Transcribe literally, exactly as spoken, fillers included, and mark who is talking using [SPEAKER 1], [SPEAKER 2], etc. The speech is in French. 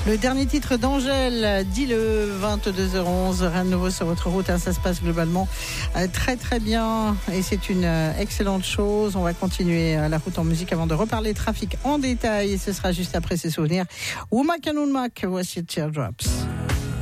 [SPEAKER 1] Le dernier titre d'Angèle, dit le vingt-deux heures onze, rien de nouveau sur votre route, hein, ça se passe globalement euh, très très bien et c'est une euh, excellente chose. On va continuer euh, la route en musique avant de reparler trafic en détail et ce sera juste après ces souvenirs. Womack and Womack, voici Teardrops.